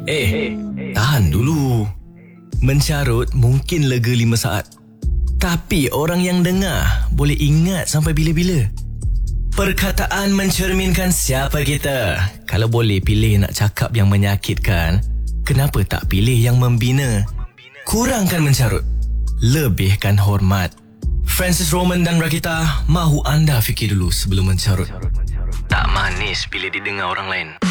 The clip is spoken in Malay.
Tahan dulu. Mencarut mungkin lega 5 saat, tapi orang yang dengar boleh ingat sampai bila-bila. Perkataan mencerminkan siapa kita. Kalau boleh pilih nak cakap yang menyakitkan, kenapa tak pilih yang membina? Kurangkan mencarut, lebihkan hormat. Francis Roman dan Rakita, mahu anda fikir dulu sebelum mencarut. Tak manis bila didengar orang lain.